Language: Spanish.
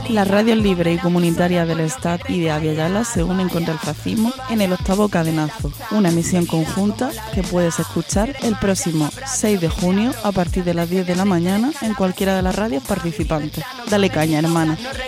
Las radios libres y comunitarias del Estat y de Abya Yala se unen contra el fascismo en el 8º Cadenazo, una misión conjunta que puedes escuchar el próximo 6 de junio a partir de las 10 de la mañana en cualquiera de las radios participantes. Dale caña, hermana.